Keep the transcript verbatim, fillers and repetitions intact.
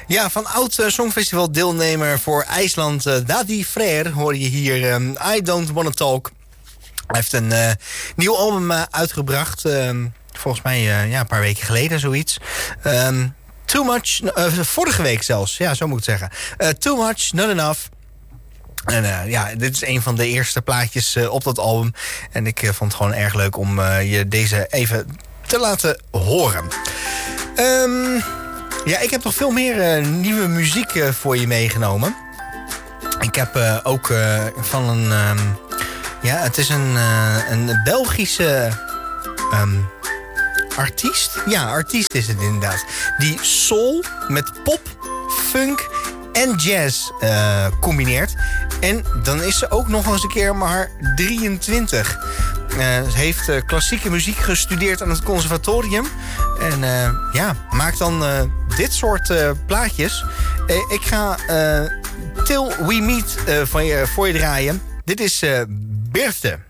Ja, van oud uh, Songfestival deelnemer voor IJsland, uh, Daði Freyr, hoor je hier um, I Don't Wanna Talk. Hij heeft een uh, nieuw album uh, uitgebracht, uh, volgens mij uh, ja, een paar weken geleden, zoiets. Um, too Much, uh, vorige week zelfs, ja, zo moet ik het zeggen. Uh, too Much, Not Enough. En uh, ja, dit is een van de eerste plaatjes uh, op dat album. En ik uh, vond het gewoon erg leuk om uh, je deze even te laten horen. Um, ja, ik heb nog veel meer uh, nieuwe muziek uh, voor je meegenomen. Ik heb uh, ook uh, van een... Um, ja, het is een, uh, een Belgische um, artiest. Ja, artiest is het inderdaad. Die soul met pop, funk en jazz uh, combineert. En dan is ze ook nog eens een keer maar drieëntwintig. Uh, ze heeft uh, klassieke muziek gestudeerd aan het conservatorium. En uh, ja, maakt dan uh, dit soort uh, plaatjes. Uh, ik ga uh, Till We Meet uh, van je, voor je draaien. Dit is uh, Birte.